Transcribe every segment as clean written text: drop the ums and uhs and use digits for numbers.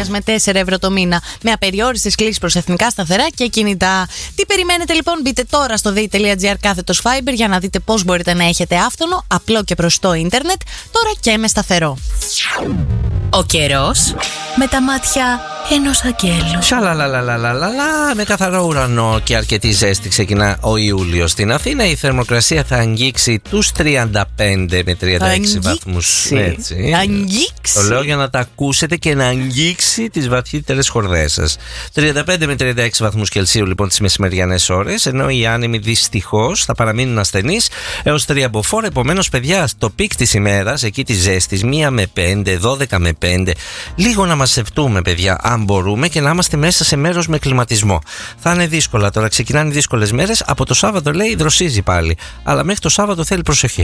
διαφάνειας με 4 ευρώ το μήνα, με απεριόριστες κλήσεις προς εθνικά σταθερά και κινητά. Τι περιμένετε λοιπόν, μπείτε τώρα στο dei.gr/Fiber για να δείτε πώς μπορείτε να έχετε άφθονο, απλό και προσιτό ίντερνετ, τώρα και με σταθερό. Ο καιρός με τα μάτια ενός αγγέλου. Σαλαλαλαλαλαλα, με καθαρό ουρανό και αρκετή ζέστη ξεκινά ο Ιούλιος στην Αθήνα. Η θερμοκρασία θα αγγίξει τους 35 με 36 βαθμούς. Έτσι. Αγγίξει. Το λέω για να τα ακούσετε και να αγγίξει τις βαθύτερες χορδές σας. 35 με 36 βαθμούς Κελσίου λοιπόν τις μεσημεριανές ώρες, ενώ οι άνεμοι δυστυχώς θα παραμείνουν ασθενείς έως 3 μποφόρ. Επομένως, παιδιά, το πικ της ημέρας, εκεί της ζέστης, 1 με 5, 12 με 5, λίγο να μαζευτούμε, παιδιά, αν μπορούμε, και να είμαστε μέσα σε μέρος με κλιματισμό. Θα είναι δύσκολα τώρα, ξεκινάνε οι δύσκολες μέρες. Από το Σάββατο, λέει, δροσίζει πάλι. Αλλά μέχρι το Σάββατο θέλει προσοχή.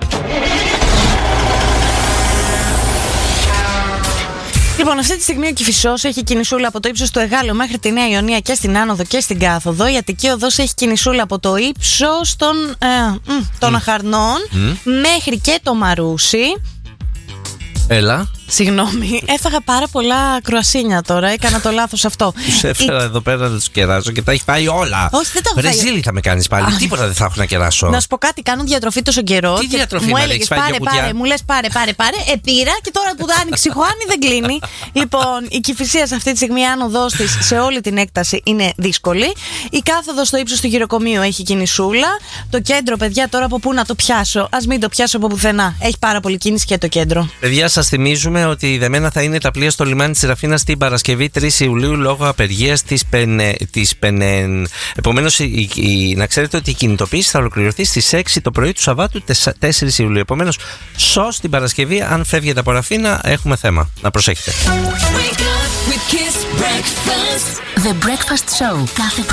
Λοιπόν, αυτή τη στιγμή ο Κηφισός έχει κινησούλα από το ύψος του Εγάλεω μέχρι τη Νέα Ιωνία και στην Άνοδο και στην Κάθοδο. Η Αττική Οδός έχει κινησούλα από το ύψος των Αχαρνών μέχρι και το Μαρούσι. Έλα. Συγγνώμη, έφαγα πάρα πολλά κρουασίνια τώρα. Έκανα το λάθος αυτό. Τους έφερα εδώ πέρα να τους κεράσω και τα έχει φάει όλα. Όχι, δεν τα έχω φάει. Ρεζίλη θα με κάνεις πάλι. Τίποτα δεν θα έχω να κεράσω. Να σου πω κάτι, κάνω διατροφή τόσο καιρό. Τι διατροφή μου να έλεγες ρίξεις, πάρε, μου λες πάρε. Πήρα και τώρα που θα άνοιξε η Χουάνη δεν κλείνει. Λοιπόν, η Κηφισίας αυτή τη στιγμή, αν οδός της σε όλη την έκταση είναι δύσκολη. Η Κάθοδος στο ύψος του γυροκομείου έχει κινησούλα. Το κέντρο, παιδιά, τώρα από πού να το πιάσω? Ας μην το πιάσω από πουθενά. Έχει πάρα πολύ κίνηση και το κέντρο. Παιδιά, σας θυμίζουμε ότι δεμένα θα είναι τα πλοία στο λιμάνι της Σεραφίνας την Παρασκευή 3 Ιουλίου λόγω απεργίας της ΠΕΝΕΝ. Επομένως, να ξέρετε ότι η κινητοποίηση θα ολοκληρωθεί στις 6 το πρωί του Σαββάτου 4 Ιουλίου. Επομένως, σως την Παρασκευή, αν φεύγετε από Ραφίνα, έχουμε θέμα. Να προσέχετε. The Breakfast Show κάθε